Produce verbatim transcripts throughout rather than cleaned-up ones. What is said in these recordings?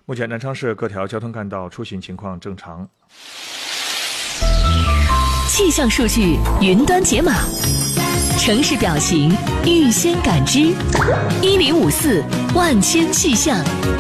目前南昌市各条交通干道出行情况正常。 气象数据云端解码，城市表情预先感知，一零五四万千气象。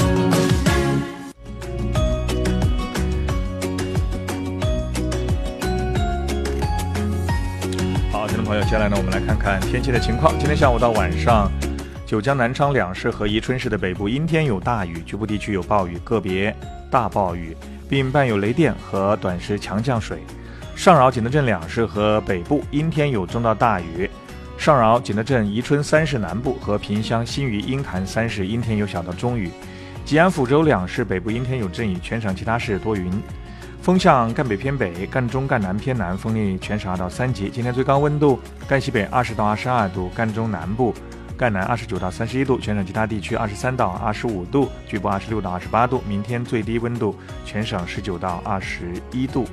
好，听众朋友，接下来呢，我们来看看天气的情况。今天下午到晚上，九江、南昌两市和宜春市的北部阴天有大雨，局部地区有暴雨，个别大暴雨，并伴有雷电和短时强降水。上饶、景德镇两市和北部阴天有中到大雨，上饶、景德镇、宜春三市南部和萍乡、新余、鹰潭三市阴天有小到中雨，吉安、抚州两市北部阴天有阵雨，全省其他市多云。风向赣北偏北，赣中赣南偏南，风力全省二到三级。今天最高温度赣西北二十到二十二度，赣中南部赣南二十九到三十一度，全省其他地区二十三到二十五度，局部二十六到二十八度。明天最低温度全省十九到二十一度。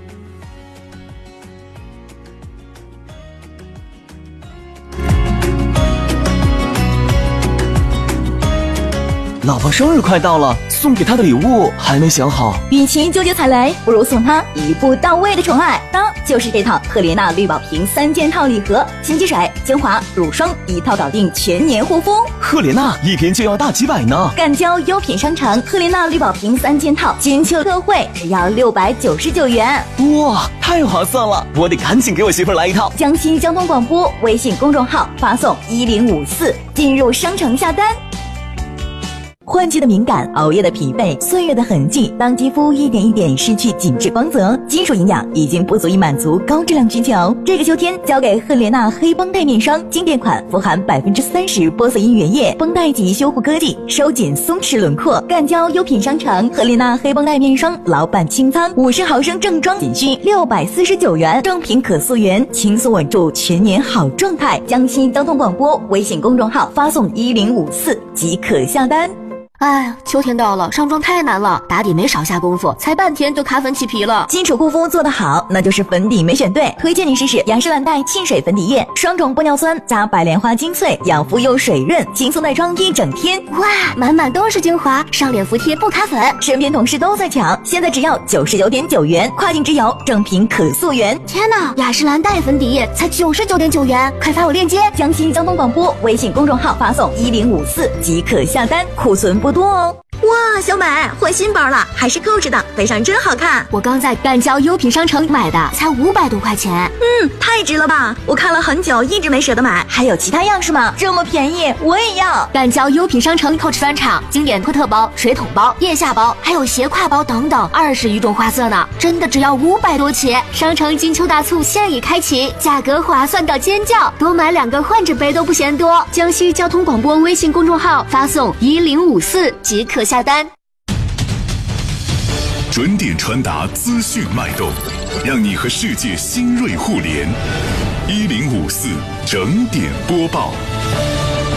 老婆生日快到了，送给她的礼物还没想好。 与其纠结踩雷，不如送她一步到位的宠爱。当然就是这套赫莲娜绿宝瓶三件套礼盒，洗洁水、精华、乳霜一套搞定全年护肤。 赫莲娜一瓶就要大几百呢。 赣交优品商城赫莲娜绿宝瓶三件套金秋特惠，只要六百九十九元。 哇，太划算了！我得赶紧给我媳妇来一套。 江西交通广播微信公众号发送一零五四进入商城下单。换季的敏感，熬夜的疲惫，岁月的痕迹，当肌肤一点一点失去紧致光泽，金属营养已经不足以满足高质量需求。这个秋天交给赫莲娜黑绷带面霜，经典款富含百分之三十玻色因原液，绷带级修护科技，收紧松弛轮廓。赣交优品商城赫莲娜黑绷带面霜老版清仓，五十毫升正装仅需六百四十九元，正品可溯源，轻松稳住全年好状态。江西交通广播微信公众号发送一零五四即可下单。 哎，秋天到了，上妆太难了，打底没少下功夫，才半天就卡粉起皮了。 基础护肤做得好，那就是粉底没选对。推荐你试试雅诗兰黛沁水粉底液，双种玻尿酸加白莲花精粹，养肤又水润，轻松带妆一整天。 哇，满满都是精华，上脸服帖不卡粉。 身边同事都在抢，现在只要九十九点九元，跨境直邮，正品可溯源。 天哪，雅诗兰黛粉底液才九十九点九元，快发我链接。 江西交通广播微信公众号发送一零五四即可下单，库存不多哦。哇，小美换新包了，还是扣子的，背上真好看。 我刚在赣交优品商城买的，才五百多块钱。 嗯，太值了吧！我看了很久，一直没舍得买。还有其他样式吗？这么便宜，我也要。 赣交优品商城扣子专场，经典托特包、水桶包、腋下包，还有斜挎包等等，二十余种花色呢，真的只要五百多起。商城金秋大促现已开启，价格划算到尖叫，多买两个换着背都不嫌多。江西交通广播微信公众号发送一零五四即可下单。 准点传达资讯脉动，让你和世界新锐互联。一零五四整点播报。